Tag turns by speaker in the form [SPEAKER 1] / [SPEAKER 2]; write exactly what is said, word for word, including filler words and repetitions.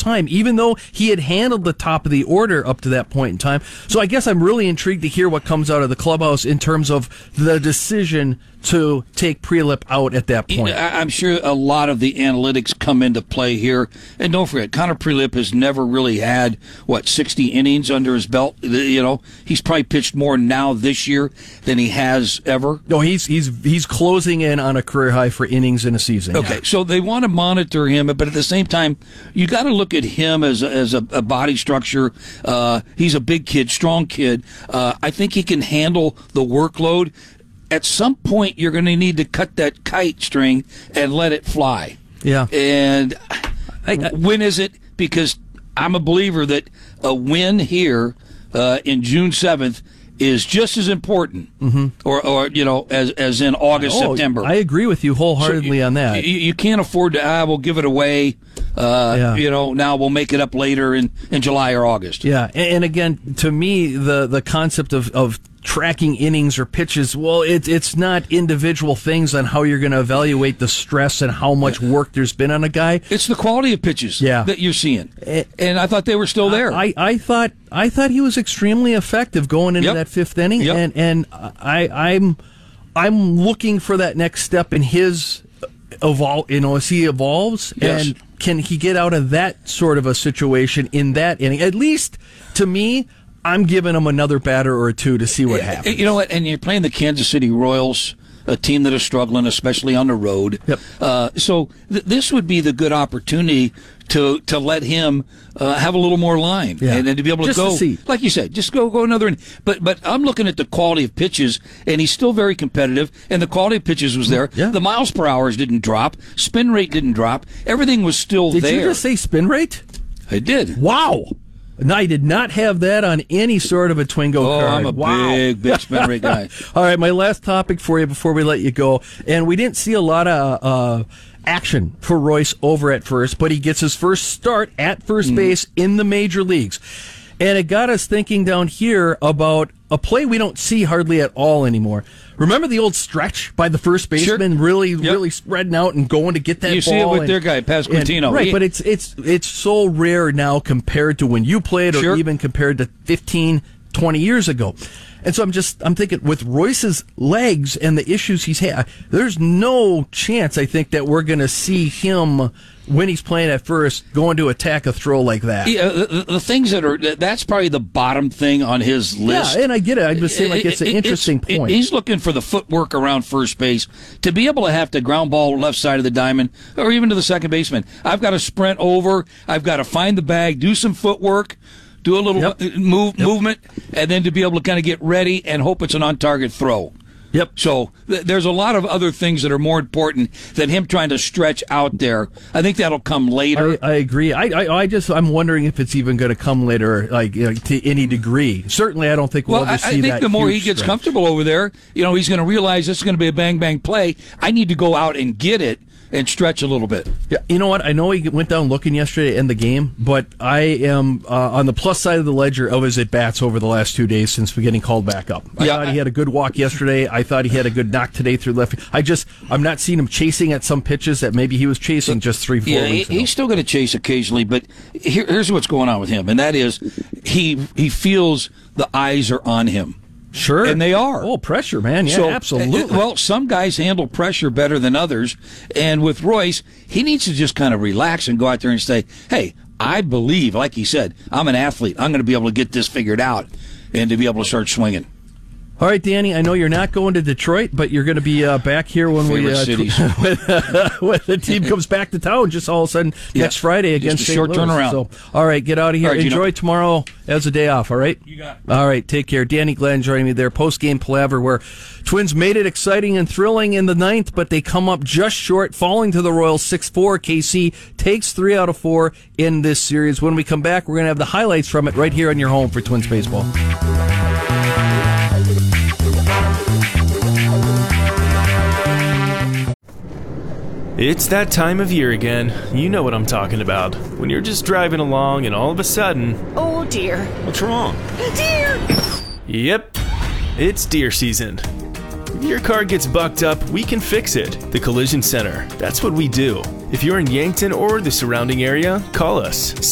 [SPEAKER 1] time, even though he had handled the top of the order up to that point in time. So I guess I'm really intrigued to hear what comes out of the clubhouse in terms of the decision to take Prelip out at that point.
[SPEAKER 2] I'm sure a lot of the analytics come into play here. And don't forget, Connor Prelip has never really had, what, sixty innings under his belt? You know, he's probably pitched more now this year than he has ever.
[SPEAKER 1] No, he's he's he's closing in on a career high for innings in a season.
[SPEAKER 2] Okay,
[SPEAKER 1] yeah.
[SPEAKER 2] So they want to monitor him, but at the same time, you got to look at him as a, as a, a body structure. Uh, he's a big kid, strong kid. Uh, I think he can handle the workload. At some point, you're going to need to cut that kite string and let it fly.
[SPEAKER 1] Yeah.
[SPEAKER 2] And
[SPEAKER 1] I, I,
[SPEAKER 2] when is it? Because I'm a believer that a win here uh, in June seventh is just as important, mm-hmm. or, or you know, as as in August,
[SPEAKER 1] oh,
[SPEAKER 2] September.
[SPEAKER 1] I agree with you wholeheartedly
[SPEAKER 2] so
[SPEAKER 1] on that.
[SPEAKER 2] You, you can't afford to, ah, we'll give it away. Uh,
[SPEAKER 1] yeah.
[SPEAKER 2] You know, now we'll make it up later in, in July or August.
[SPEAKER 1] Yeah, and, and again, to me, the, the concept of, of tracking innings or pitches, well, it, it's not individual things on how you're going to evaluate the stress and how much work there's been on a guy.
[SPEAKER 2] It's the quality of pitches
[SPEAKER 1] yeah.
[SPEAKER 2] that you're seeing. And I thought they were still there.
[SPEAKER 1] I, I thought I thought he was extremely effective going into
[SPEAKER 2] yep.
[SPEAKER 1] that fifth inning,
[SPEAKER 2] yep.
[SPEAKER 1] and and I I'm I'm looking for that next step in his evolve. You know, as he evolves,
[SPEAKER 2] yes.
[SPEAKER 1] and can he get out of that sort of a situation in that inning? At least to me, I'm giving him another batter or two to see what happens.
[SPEAKER 2] You know what? And you're playing the Kansas City Royals, a team that is struggling, especially on the road.
[SPEAKER 1] Yep.
[SPEAKER 2] Uh, so th- this would be the good opportunity to to let him uh, have a little more line
[SPEAKER 1] yeah.
[SPEAKER 2] and, and to be able
[SPEAKER 1] just
[SPEAKER 2] to go,
[SPEAKER 1] to see.
[SPEAKER 2] like you said, just go go another inning. But but I'm looking at the quality of pitches, and he's still very competitive, and the quality of pitches was there.
[SPEAKER 1] Yeah.
[SPEAKER 2] The miles per hours didn't drop, spin rate didn't drop, everything was still
[SPEAKER 1] did
[SPEAKER 2] there.
[SPEAKER 1] Did you just say spin rate?
[SPEAKER 2] I did.
[SPEAKER 1] Wow. No, I did not have that on any sort of a Twingo
[SPEAKER 2] oh,
[SPEAKER 1] card.
[SPEAKER 2] I'm a
[SPEAKER 1] wow.
[SPEAKER 2] big, big spin rate guy.
[SPEAKER 1] All right, my last topic for you before we let you go. And we didn't see a lot of uh, action for Royce over at first, but he gets his first start at first mm. base in the major leagues. And it got us thinking down here about a play we don't see hardly at all anymore. Remember the old stretch by the first baseman,
[SPEAKER 2] sure.
[SPEAKER 1] really,
[SPEAKER 2] yep.
[SPEAKER 1] really spreading out and going to get that
[SPEAKER 2] you
[SPEAKER 1] ball?
[SPEAKER 2] You see it with
[SPEAKER 1] and,
[SPEAKER 2] their guy, Pasquantino.
[SPEAKER 1] And, right,
[SPEAKER 2] he,
[SPEAKER 1] but it's it's it's so rare now compared to when you played, or
[SPEAKER 2] sure.
[SPEAKER 1] even compared to fifteen, twenty years ago. And so I'm just I'm thinking with Royce's legs and the issues he's had, there's no chance I think that we're going to see him when he's playing at first going to attack a throw like that.
[SPEAKER 2] Yeah, the, the things that are that's probably the bottom thing on his list.
[SPEAKER 1] Yeah, and I get it. I just say like it's an interesting
[SPEAKER 2] it's,
[SPEAKER 1] point.
[SPEAKER 2] He's looking for the footwork around first base to be able to have to ground ball left side of the diamond or even to the second baseman. I've got to sprint over. I've got to find the bag, do some footwork. Do a little
[SPEAKER 1] yep.
[SPEAKER 2] move
[SPEAKER 1] yep.
[SPEAKER 2] movement, and then to be able to kind of get ready and hope it's an on-target throw.
[SPEAKER 1] Yep.
[SPEAKER 2] So th- there's a lot of other things that are more important than him trying to stretch out there. I think that'll come later.
[SPEAKER 1] I, I agree. I, I I just I'm wondering if it's even going to come later, like you know, to any degree. Certainly, I don't think we'll
[SPEAKER 2] well,
[SPEAKER 1] ever see
[SPEAKER 2] I, I think
[SPEAKER 1] that
[SPEAKER 2] the more he
[SPEAKER 1] huge
[SPEAKER 2] gets
[SPEAKER 1] stretch.
[SPEAKER 2] comfortable over there, you know, he's going to realize this is going to be a bang bang play. I need to go out and get it and stretch a little bit.
[SPEAKER 1] Yeah, you know what? I know he went down looking yesterday in the game, but I am uh, on the plus side of the ledger of his at bats over the last two days since we getting called back up. I
[SPEAKER 2] yeah,
[SPEAKER 1] thought he had a good walk yesterday. I thought he had a good knock today through left. I just I'm not seeing him chasing at some pitches that maybe he was chasing just three, four
[SPEAKER 2] yeah,
[SPEAKER 1] weeks
[SPEAKER 2] he,
[SPEAKER 1] ago.
[SPEAKER 2] He's still going to chase occasionally, but here, here's what's going on with him, and that is he he feels the eyes are on him.
[SPEAKER 1] Sure.
[SPEAKER 2] And they are.
[SPEAKER 1] Oh, pressure, man. Yeah,
[SPEAKER 2] so,
[SPEAKER 1] absolutely.
[SPEAKER 2] Well, some guys handle pressure better than others. And with Royce, he needs to just kind of relax and go out there and say, hey, I believe, like he said, I'm an athlete. I'm going to be able to get this figured out and to be able to start swinging.
[SPEAKER 1] All right, Danny, I know you're not going to Detroit, but you're going to be uh, back here when
[SPEAKER 2] Favorite
[SPEAKER 1] we uh,
[SPEAKER 2] cities.
[SPEAKER 1] when, uh, when the team comes back to town just all of a sudden
[SPEAKER 2] yeah.
[SPEAKER 1] next Friday against
[SPEAKER 2] just a
[SPEAKER 1] Saint
[SPEAKER 2] short
[SPEAKER 1] Louis.
[SPEAKER 2] turnaround.
[SPEAKER 1] So, all right, get out of here.
[SPEAKER 2] Right,
[SPEAKER 1] Enjoy
[SPEAKER 2] Gino.
[SPEAKER 1] tomorrow as a day off, all right?
[SPEAKER 2] You got it.
[SPEAKER 1] All right, take care. Danny Glenn joining me there. Post-game palaver where Twins made it exciting and thrilling in the ninth, but they come up just short, falling to the Royals six four. K C takes three out of four in this series. When we come back, we're going to have the highlights from it right here on your home for Twins baseball.
[SPEAKER 3] It's that time of year again. You know what I'm talking about. When you're just driving along and all of a sudden...
[SPEAKER 4] Oh, dear.
[SPEAKER 3] What's wrong?
[SPEAKER 4] Deer!
[SPEAKER 3] Yep, it's deer season. If your car gets bucked up, we can fix it. The Collision Center. That's what we do. If you're in Yankton or the surrounding area, call us.